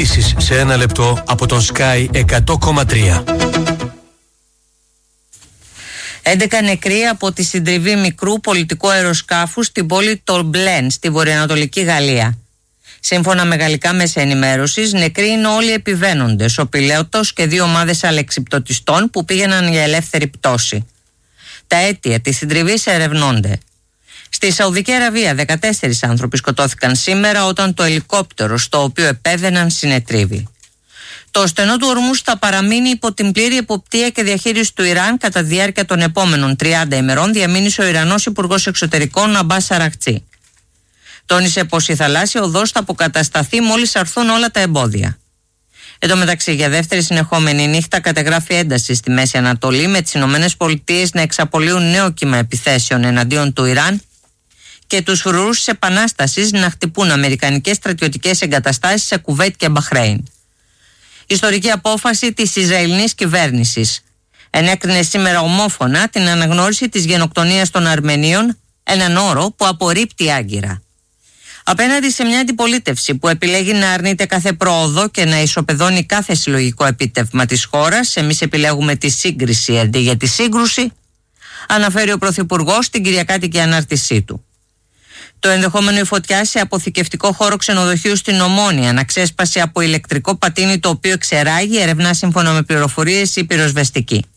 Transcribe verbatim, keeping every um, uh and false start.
Ειδήσεις σε ένα λεπτό από τον Sky εκατό κόμμα τρία. έντεκα νεκροί από τη συντριβή μικρού πολιτικού αεροσκάφου στην πόλη Τολμπλέν στη βορειοανατολική Γαλλία. Σύμφωνα με γαλλικά μέσα ενημέρωσης, νεκροί είναι όλοι επιβαίνοντες, ο πιλότος και δύο ομάδες αλεξιπτωτιστών που πήγαιναν για ελεύθερη πτώση. Τα αίτια της συντριβής ερευνώνται. Στη Σαουδική Αραβία, δεκατέσσερις άνθρωποι σκοτώθηκαν σήμερα όταν το ελικόπτερο στο οποίο επέβαιναν συνετρίβη. Το στενό του Ορμούζ θα παραμείνει υπό την πλήρη εποπτεία και διαχείριση του Ιράν κατά τη διάρκεια των επόμενων τριάντα ημερών, διαμήνυσε ο Ιρανός Υπουργός Εξωτερικών Αμπάς Αραχτζή. Τόνισε πως η θαλάσσια οδός θα αποκατασταθεί μόλις αρθούν όλα τα εμπόδια. Εν τω μεταξύ, για δεύτερη συνεχόμενη νύχτα κατεγράφει ένταση στη Μέση Ανατολή, με τις ΗΠΑ να εξαπολύουν νέο κύμα επιθέσεων εναντίον του Ιράν και τους φρουρούς της Επανάστασης να χτυπούν αμερικανικές στρατιωτικές εγκαταστάσεις σε Κουβέιτ και Μπαχρέιν. Ιστορική απόφαση της Ισραηλινής κυβέρνησης ενέκρινε σήμερα ομόφωνα την αναγνώριση της γενοκτονίας των Αρμενίων, έναν όρο που απορρίπτει άγκυρα. Απέναντι σε μια αντιπολίτευση που επιλέγει να αρνείται κάθε πρόοδο και να ισοπεδώνει κάθε συλλογικό επίτευγμα της χώρας, εμείς επιλέγουμε τη σύγκριση αντί για τη σύγκρουση, αναφέρει ο Πρωθυπουργός στην κυριακάτικη ανάρτησή του. Το ενδεχόμενο η φωτιά σε αποθηκευτικό χώρο ξενοδοχείου στην Ομόνια να ξέσπασε από ηλεκτρικό πατίνι το οποίο εξεράγει, ερευνά σύμφωνα με πληροφορίες η πυροσβεστική.